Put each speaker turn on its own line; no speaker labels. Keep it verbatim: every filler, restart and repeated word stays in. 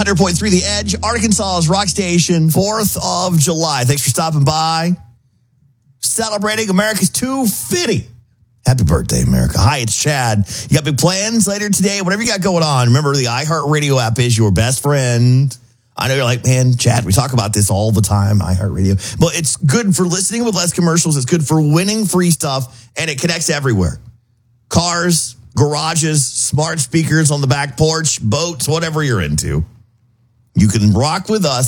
hundred point three The Edge, Arkansas's rock station, fourth of July. Thanks for stopping by. Celebrating America's two fifty. Happy birthday, America. Hi, it's Chad. You got big plans later today? Whatever you got going on, remember the iHeartRadio app is your best friend. I know you're like, man, Chad, we talk about this all the time, iHeartRadio. But it's good for listening with less commercials. It's good for winning free stuff, and it connects everywhere. Cars, garages, smart speakers on the back porch, boats, whatever you're into. You can rock with us